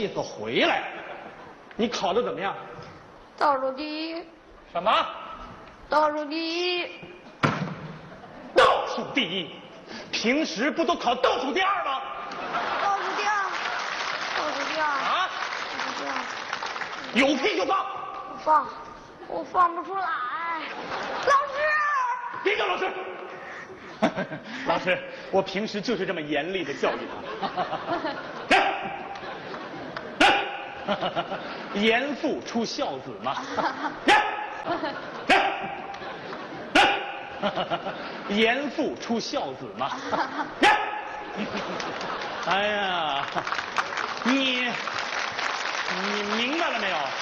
思回来。你考得怎么样？ 倒数第一。 什么？ 倒数第一。 倒数第一？平时不都考倒数第二吗？ 倒数第二。倒数第二。 啊？ 倒数第二。 有屁就放！ 我放不出来。老师！ 别叫老师！老师，我平时就是这么严厉的教育他。严父出孝子嘛。严父出孝子嘛。哎呀，你明白了没有？